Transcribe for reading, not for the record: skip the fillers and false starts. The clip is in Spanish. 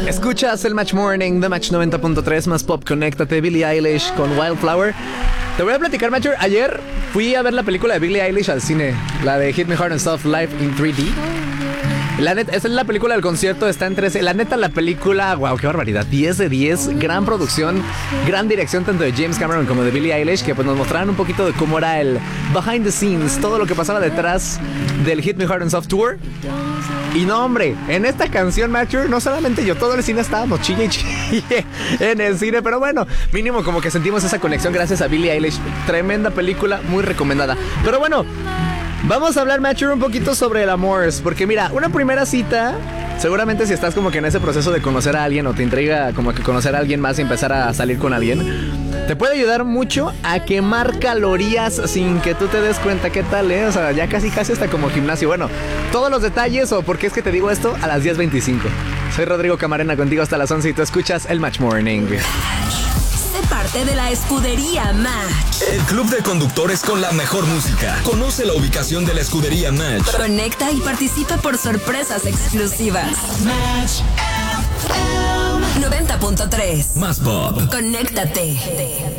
Escuchas el Match Morning de Match 90.3 más pop. Conéctate, Billie Eilish con Wildflower. Te voy a platicar, Matcher. Ayer fui a ver la película de Billie Eilish al cine, la de Hit Me Hard and Soft Live in 3D. La neta, esta es la película del concierto, está en 13. La neta, la película, wow, qué barbaridad. 10 de 10, gran producción, gran dirección tanto de James Cameron como de Billie Eilish, que pues nos mostraron un poquito de cómo era el behind the scenes, todo lo que pasaba detrás del Hit Me Hard and Soft Tour. Y no, hombre, en esta canción, Matcher, no solamente yo, todo el cine estábamos chille y chille en el cine, pero bueno, mínimo como que sentimos esa conexión gracias a Billie Eilish. Tremenda película, muy recomendada. Pero bueno, vamos a hablar, Matcher, un poquito sobre el amor, porque mira, una primera cita, seguramente si estás como que en ese proceso de conocer a alguien o te intriga como que conocer a alguien más y empezar a salir con alguien, te puede ayudar mucho a quemar calorías sin que tú te des cuenta. ¿Qué tal, O sea, ya casi hasta como gimnasio. Bueno, todos los detalles o por qué es que te digo esto a las 10:25. Soy Rodrigo Camarena, contigo hasta las 11 y tú escuchas el Match Morning. Sé parte de la escudería Match. El club de conductores con la mejor música. Conoce la ubicación de la escudería Match. Conecta y participa por sorpresas exclusivas. Match 90.3. Más pop. Conéctate.